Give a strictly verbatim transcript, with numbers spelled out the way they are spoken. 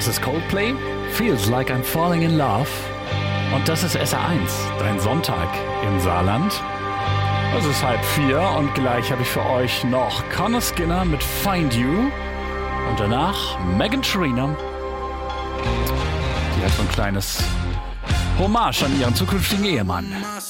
Das ist Coldplay, Feels Like I'm Falling in Love. Und das ist S R eins, dein Sonntag im Saarland. Es ist halb vier und gleich habe ich für euch noch Connor Skinner mit Find You. Und danach Meghan Trainor. Die hat so ein kleines Hommage an ihren zukünftigen Ehemann.